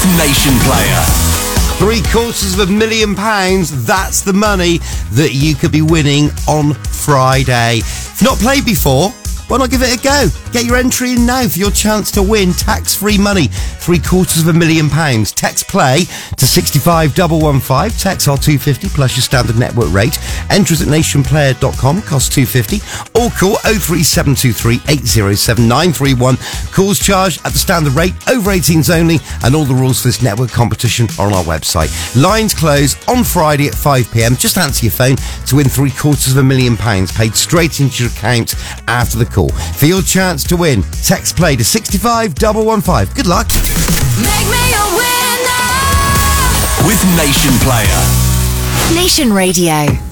Nation Player. £750,000, that's the money that you could be winning on Friday. If not played before, why not give it a go? Get your entry in now for your chance to win tax-free money. £750,000. Text play to 65115. Text R250 plus your standard network rate. Entries at nationplayer.com. Cost £250. Or call 03723 807 931. Calls charged at the standard rate. Over 18s only. And all the rules for this network competition are on our website. Lines close on Friday at 5 p.m. Just answer your phone to win £750,000 paid straight into your account after the call. For your chance to win, text play to 65115. Good luck. Make me a winner with Nation Player. Nation Radio.